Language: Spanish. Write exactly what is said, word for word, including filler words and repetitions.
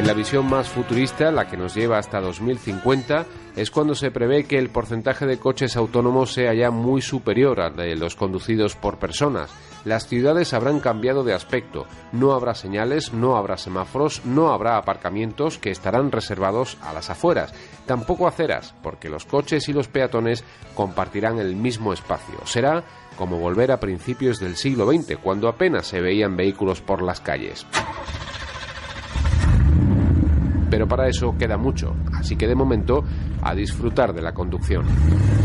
En la visión más futurista, la que nos lleva hasta dos mil cincuenta, es cuando se prevé que el porcentaje de coches autónomos sea ya muy superior al de los conducidos por personas. Las ciudades habrán cambiado de aspecto, no habrá señales, no habrá semáforos, no habrá aparcamientos que estarán reservados a las afueras, tampoco aceras, porque los coches y los peatones compartirán el mismo espacio. Será como volver a principios del siglo veinte, cuando apenas se veían vehículos por las calles. Pero para eso queda mucho, así que de momento a disfrutar de la conducción.